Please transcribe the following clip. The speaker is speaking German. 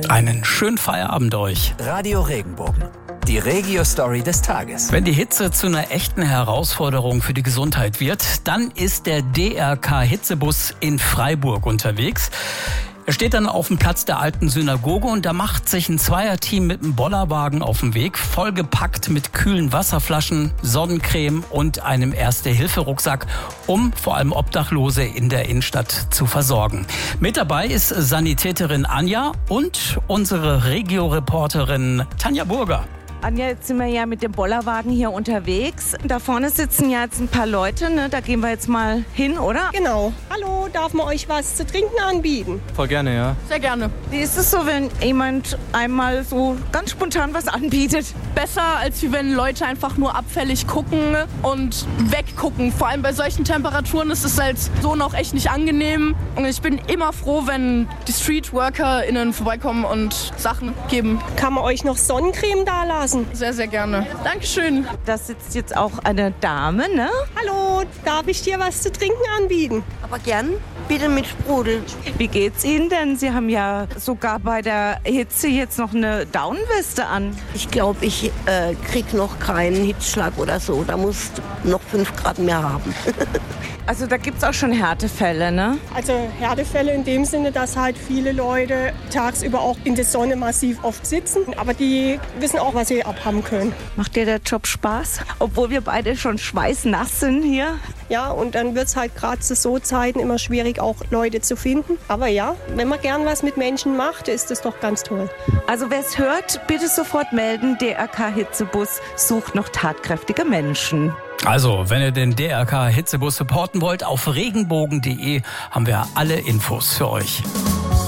Einen schönen Feierabend euch. Radio Regenbogen. Die Regio-Story des Tages. Wenn die Hitze zu einer echten Herausforderung für die Gesundheit wird, dann ist der DRK-Hitzebus in Freiburg unterwegs. Er steht dann auf dem Platz der alten Synagoge und da macht sich ein Zweierteam mit einem Bollerwagen auf den Weg, vollgepackt mit kühlen Wasserflaschen, Sonnencreme und einem Erste-Hilfe-Rucksack, um vor allem Obdachlose in der Innenstadt zu versorgen. Mit dabei ist Sanitäterin Anja und unsere Regio-Reporterin Tanja Burger. Anja, jetzt sind wir ja mit dem Bollerwagen hier unterwegs. Da vorne sitzen ja jetzt ein paar Leute, ne? Da gehen wir jetzt mal hin, oder? Genau. Hallo, darf man euch was zu trinken anbieten? Voll gerne, ja. Sehr gerne. Wie ist es so, wenn jemand einmal so ganz spontan was anbietet? Besser, als wenn Leute einfach nur abfällig gucken und weggucken. Vor allem bei solchen Temperaturen ist es halt so noch echt nicht angenehm. Und ich bin immer froh, wenn die StreetworkerInnen vorbeikommen und Sachen geben. Kann man euch noch Sonnencreme da lassen? Sehr, sehr gerne. Dankeschön. Da sitzt jetzt auch eine Dame, ne? Hallo, darf ich dir was zu trinken anbieten? Aber gern, bitte mit Sprudel. Wie geht's Ihnen denn? Sie haben ja sogar bei der Hitze jetzt noch eine Daunenweste an. Ich glaube, ich krieg noch keinen Hitzschlag oder so. Da muss noch 5 Grad mehr haben. Also da gibt's auch schon Härtefälle, ne? Also Härtefälle in dem Sinne, dass halt viele Leute tagsüber auch in der Sonne massiv oft sitzen. Aber die wissen auch, was sie abhaben können. Macht dir der Job Spaß? Obwohl wir beide schon schweißnass sind hier. Ja, und dann wird es halt gerade zu so Zeiten immer schwierig, auch Leute zu finden. Aber ja, wenn man gern was mit Menschen macht, ist das doch ganz toll. Also wer es hört, bitte sofort melden. DRK-Hitzebus sucht noch tatkräftige Menschen. Also, wenn ihr den DRK-Hitzebus supporten wollt, auf regenbogen.de haben wir alle Infos für euch.